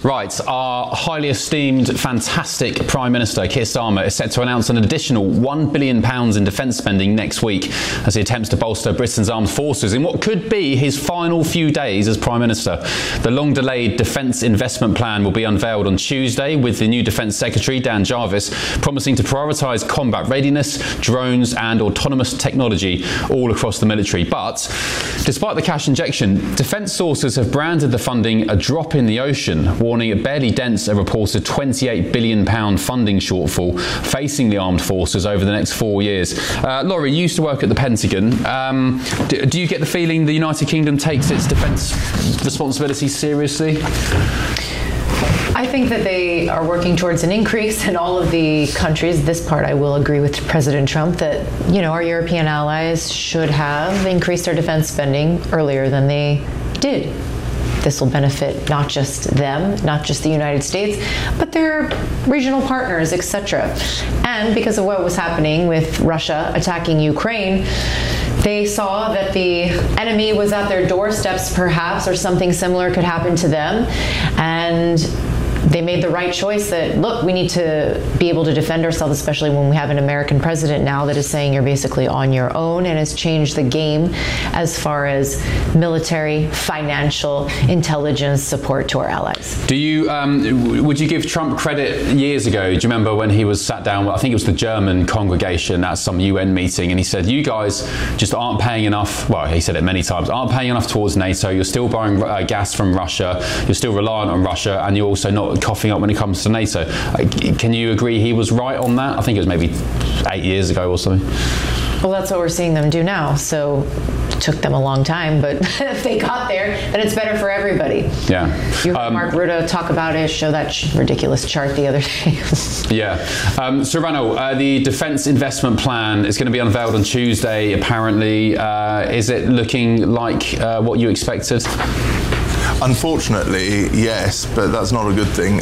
Right, our highly esteemed, fantastic Prime Minister, Keir Starmer, is set to announce an additional £1 billion in defence spending next week as he attempts to bolster Britain's armed forces in what could be his final few days as Prime Minister. The long-delayed Defence Investment Plan will be unveiled on Tuesday, with the new Defence Secretary, Dan Jarvis, promising to prioritise combat readiness, drones and autonomous technology all across the military. But despite the cash injection, defence sources have branded the funding a drop in the ocean, warning it barely dents a reported £28 billion funding shortfall facing the armed forces over the next 4 years. Laurie, you used to work at the Pentagon. Do you get the feeling the United Kingdom takes its defence responsibilities seriously? I think that they are working towards an increase in all of the countries. This part I will agree with President Trump that, our European allies should have increased their defense spending earlier than they did. This will benefit not just them, not just the United States, but their regional partners, etc. And because of what was happening with Russia attacking Ukraine, they saw that the enemy was at their doorsteps perhaps, or something similar could happen to them. And they made the right choice that, look, we need to be able to defend ourselves, especially when we have an American president now that is saying you're basically on your own, and has changed the game as far as military, financial, intelligence support to our allies. Do you, would you give Trump credit years ago? Do you remember when he was sat down, I think it was the German congregation at some UN meeting, and he said, you guys just aren't paying enough, well, he said it many times, aren't paying enough towards NATO, you're still buying gas from Russia, you're still reliant on Russia, and you're also not coughing up when it comes to NATO. Can you agree he was right on that? I think it was maybe 8 years ago or something. Well, that's what we're seeing them do now. So it took them a long time, but if they got there, then it's better for everybody. Yeah. You heard Mark Rutte talk about it, show that ridiculous chart the other day. Yeah. So Ranil, the Defence Investment Plan is going to be unveiled on Tuesday, apparently. Is it looking like what you expected? Unfortunately, yes, but that's not a good thing.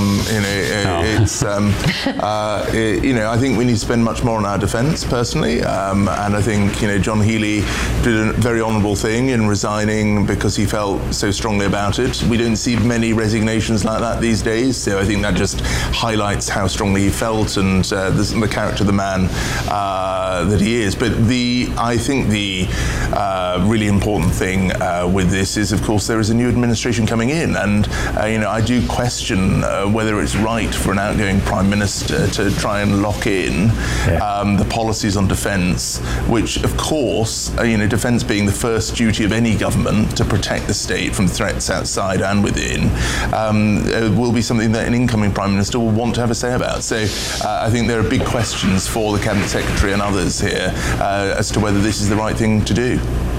I think we need to spend much more on our defence, personally, and I think John Healey did a very honourable thing in resigning because he felt so strongly about it. We don't see many resignations like that these days, so I think that just highlights how strongly he felt and the character of the man that he is. But I think the really important thing with this is, of course, there is a new administration coming in, and I do question whether it's right for an outgoing Prime Minister to try and lock in the policies on defence, which, of course, defence being the first duty of any government to protect the state from threats outside and within, will be something that an incoming Prime Minister will want to have a say about. So I think there are big questions for the Cabinet Secretary and others here as to whether this is the right thing to do.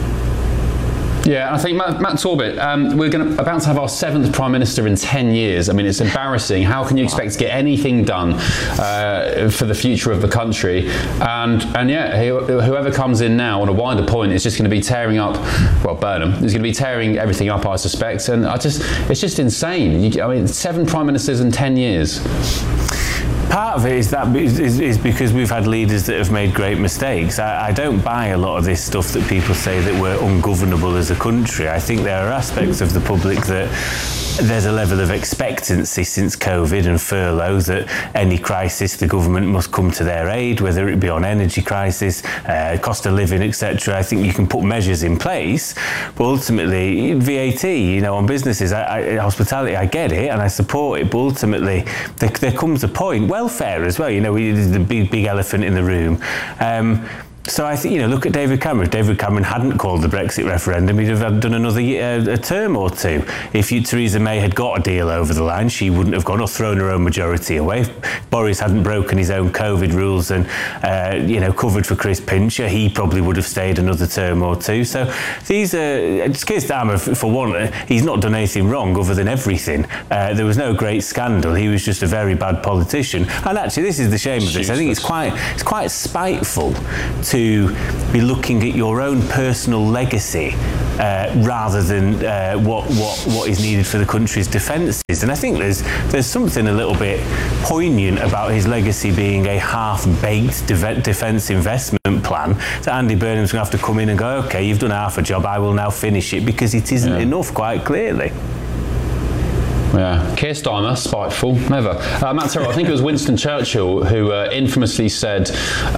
Yeah, I think Matt Torbett, we're about to have our 7th Prime Minister in 10 years. I mean, it's embarrassing. How can you expect to get anything done for the future of the country? And whoever comes in now, on a wider point, is just going to be tearing up, Burnham is going to be tearing everything up, I suspect. And it's just insane. 7 Prime Ministers in 10 years. Part of it is because we've had leaders that have made great mistakes. I don't buy a lot of this stuff that people say that we're ungovernable as a country. I think there are aspects of the public that there's a level of expectancy since COVID and furlough that any crisis the government must come to their aid, whether it be on energy crisis, cost of living, etc. I think you can put measures in place, but ultimately VAT, on businesses, hospitality, I get it and I support it, but ultimately there comes a point, welfare as well, the big elephant in the room. So I think, look at David Cameron. If David Cameron hadn't called the Brexit referendum, he'd have done another a term or two. If Theresa May had got a deal over the line, she wouldn't have gone or thrown her own majority away. If Boris hadn't broken his own COVID rules and, covered for Chris Pincher, he probably would have stayed another term or two. So these are, Keir Starmer, for one, he's not done anything wrong other than everything. There was no great scandal. He was just a very bad politician. And actually, this is the shame of this. I think it's quite spiteful to be looking at your own personal legacy rather than what is needed for the country's defences. And I think there's something a little bit poignant about his legacy being a half-baked defence investment plan that Andy Burnham's going to have to come in and go, OK, you've done half a job, I will now finish it, because it isn't enough, quite clearly. Yeah, Keir Starmer, spiteful, never. Matt Terrell, I think it was Winston Churchill who infamously said,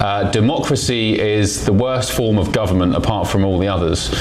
democracy is the worst form of government apart from all the others.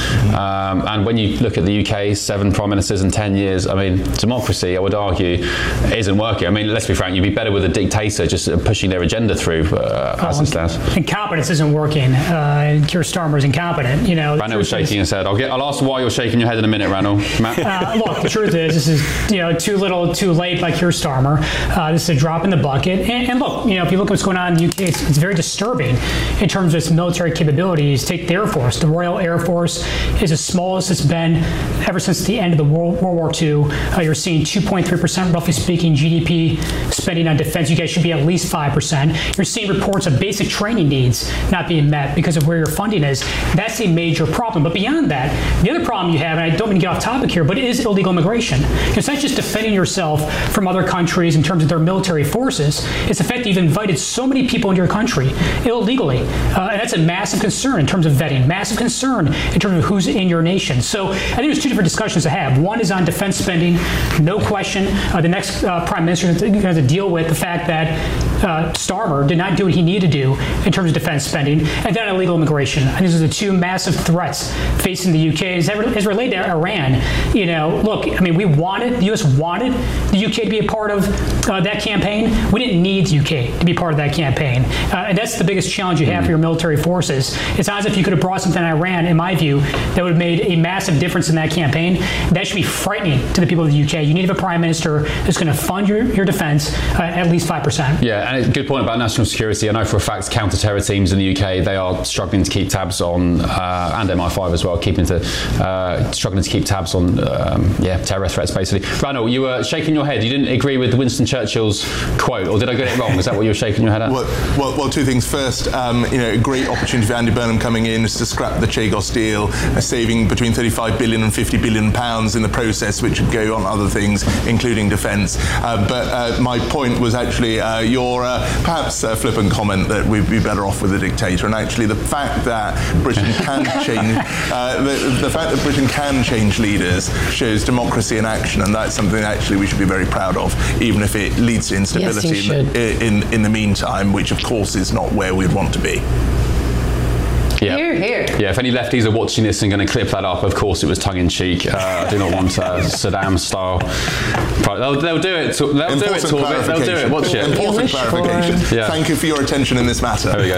And when you look at the UK, 7 prime ministers in 10 years, I mean, democracy, I would argue, isn't working. I mean, let's be frank, you'd be better with a dictator just pushing their agenda through as it stands. Incompetence isn't working. Keir Starmer's incompetent. Randall was shaking his head. I'll ask why you're shaking your head in a minute, Randall. Matt? Look, the truth is, this is too little, too late by Keir Starmer. This is a drop in the bucket. And look, if you look at what's going on in the UK, it's very disturbing in terms of its military capabilities. Take the Air Force. The Royal Air Force is the smallest it's been ever since the end of the World War II. You're seeing 2.3%, roughly speaking, GDP spending on defense. You guys should be at least 5%. You're seeing reports of basic training needs not being met because of where your funding is. That's a major problem. But beyond that, the other problem you have, and I don't mean to get off topic here, but it is illegal immigration. It's not just defending yourself from other countries in terms of their military forces. It's the fact that you've invited so many people into your country illegally. And that's a massive concern in terms of vetting, massive concern in terms of who's in your nation. So I think there's 2 different discussions to have. One is on defense spending, no question. The next prime minister is going to deal with the fact that Starmer did not do what he needed to do in terms of defense spending, and then illegal immigration. And these are the 2 massive threats facing the UK. As related to Iran, look, I mean, the U.S. wanted the UK to be a part of that campaign. We didn't need the UK to be part of that campaign. And that's the biggest challenge you have for your military forces. It's not as if you could have brought something to Iran, in my view, that would have made a massive difference in that campaign. That should be frightening to the people of the UK. You need to have a prime minister that's going to fund your defense at least 5%. Yeah, and a good point about national security. I know for a fact counter-terror teams in the UK, they are struggling to keep tabs on, and MI5 as well, struggling to keep tabs on, terror threats, basically. Randall, you were shaking your head. You didn't agree with Winston Churchill's quote, or did I get it wrong? Is that what you were shaking your head at? Well, 2 things. First, a great opportunity for Andy Burnham coming in is to scrap the Chagos deal, saving between 35 billion and 50 billion pounds in the process, which would go on other things, including defence. But my point was actually your perhaps flippant comment that we'd be better off with a dictator, and actually the fact that Britain can change, the fact that Britain can change leaders shows democracy in action, and that's something actually we should be very proud of, even if it leads to instability in the meantime, which of course is not where we'd want to be. Yeah. Here. Yeah, if any lefties are watching this and going to clip that up, of course it was tongue-in-cheek. I do not want Saddam style. They'll do it. They'll do it, Torvik. They'll do it. Watch it. Important clarification. Yeah. Thank you for your attention in this matter. There we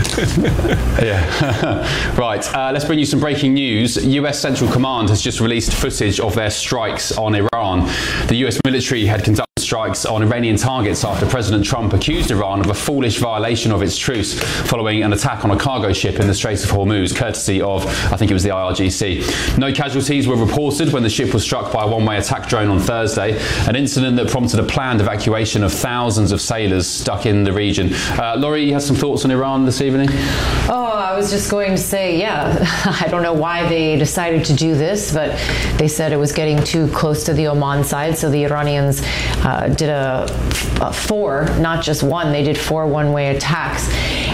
go. Yeah. Right. Let's bring you some breaking news. US Central Command has just released footage of their strikes on Iran. The US military had conducted strikes on Iranian targets after President Trump accused Iran of a foolish violation of its truce following an attack on a cargo ship in the Straits of Hormuz, courtesy of, I think it was the IRGC. No casualties were reported when the ship was struck by a one-way attack drone on Thursday, an incident that prompted a planned evacuation of thousands of sailors stuck in the region. Laurie, you had some thoughts on Iran this evening? I was just going to say, I don't know why they decided to do this, but they said it was getting too close to the Oman side, so the Iranians did a 4, not just 1, they did 4 one-way attacks.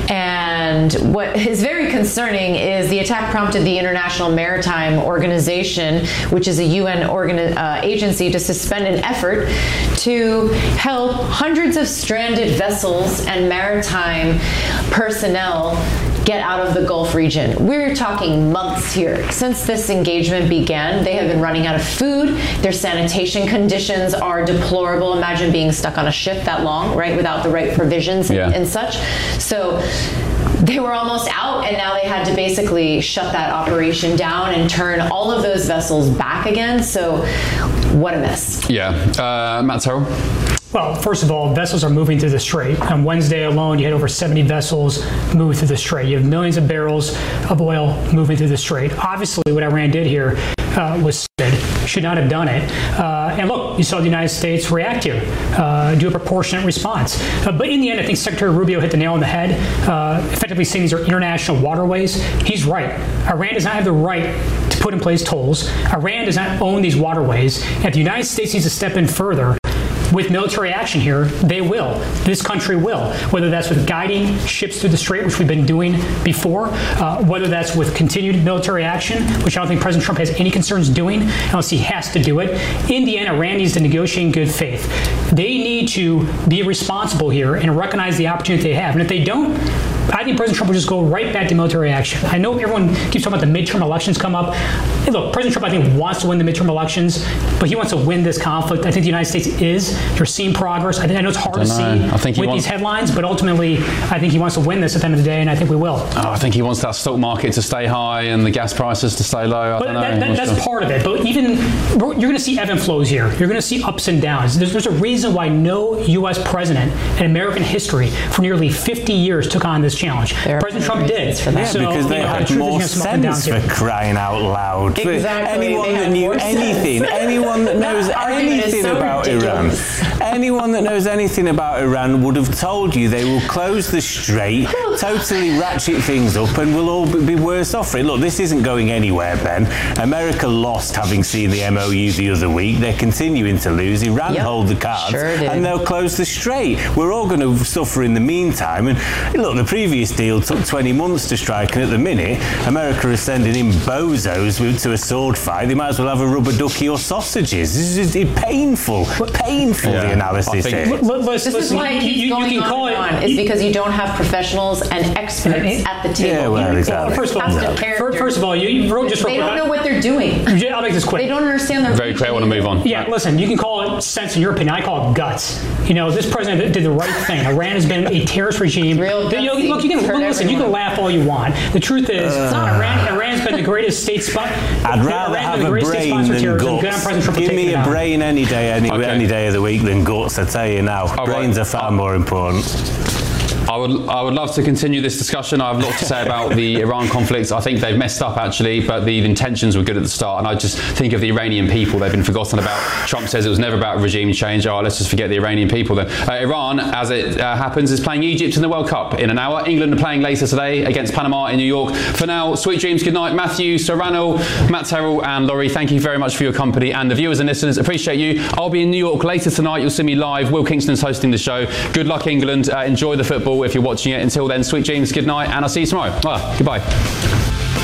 And what is very concerning is the attack prompted the International Maritime Organization, which is a UN agency, to suspend an effort to help hundreds of stranded vessels and maritime personnel get out of the Gulf region. We're talking months here. Since this engagement began, they have been running out of food. Their sanitation conditions are deplorable. Imagine being stuck on a ship that long, right, without the right provisions and such. So they were almost out, and now they had to basically shut that operation down and turn all of those vessels back again. So what a mess. Yeah. Matt Terrell? Well, first of all, vessels are moving through the Strait. On Wednesday alone, you had over 70 vessels move through the Strait. You have millions of barrels of oil moving through the Strait. Obviously, what Iran did here was stupid. Should not have done it. And look, you saw the United States react here, do a proportionate response. But in the end, I think Secretary Rubio hit the nail on the head, effectively saying these are international waterways. He's right. Iran does not have the right to put in place tolls. Iran does not own these waterways. And if the United States needs to step in further, with military action here, they will. This country will. Whether that's with guiding ships through the Strait, which we've been doing before, whether that's with continued military action, which I don't think President Trump has any concerns doing, unless he has to do it. In the end, Iran needs to negotiate in good faith. They need to be responsible here and recognize the opportunity they have. And if they don't, I think President Trump will just go right back to military action. I know everyone keeps talking about the midterm elections come up. Hey, look, President Trump, I think, wants to win the midterm elections, but he wants to win this conflict. I think the United States is. You're seeing progress. I know it's hard to see with these headlines, but ultimately, I think he wants to win this at the end of the day, and I think we will. I think he wants that stock market to stay high and the gas prices to stay low. That's part of it. But even you're going to see ebb and flows here. You're going to see ups and downs. There's a reason why no U.S. president in American history for nearly 50 years took on this challenge. President Trump did. For that. Yeah, because they had more sense, for crying out loud. Exactly. Anyone that knew anything, anyone that knows anything about Iran, anyone that knows anything about Iran would have told you they will close the Strait, totally ratchet things up, and we'll all be worse off for it. Look, this isn't going anywhere, Ben. America lost, having seen the MOU the other week. They're continuing to lose. Iran hold the cards, and they'll close the Strait. We're all going to suffer in the meantime. And look, the previous deal took 20 months to strike, and at the minute, America is sending in bozos to a sword fight. They might as well have a rubber ducky or sausages. This is painful, the analysis here. This is why it keeps going on. It's because you don't have professionals and experts at the table. Yeah, well, exactly. First of all, they don't know what they're doing. I'll make this quick. They don't understand their very clear. I want to move on. Yeah, listen, you can call it sense in your opinion. I call it guts. This president did the right thing. Iran has been a terrorist regime. Look, you can laugh all you want. The truth is, it's not Iran. Iran's been the greatest state sponsor. I'd rather have a brain than guts. Give me a brain any day of the week than guts, I tell you now. Brains are far more important. I would love to continue this discussion. I have a lot to say about the Iran conflict. I think they've messed up, actually, but the intentions were good at the start. And I just think of the Iranian people. They've been forgotten about. Trump says it was never about regime change. Let's just forget the Iranian people then. Iran, as it happens, is playing Egypt in the World Cup in an hour. England are playing later today against Panama in New York. For now, sweet dreams, good night. Matthew, Serrano, Matt Terrell and Laurie, thank you very much for your company. And the viewers and listeners, appreciate you. I'll be in New York later tonight. You'll see me live. Will Kingston's hosting the show. Good luck, England. Enjoy the football if you're watching it. Until then, sweet dreams, good night, and I'll see you tomorrow. Goodbye.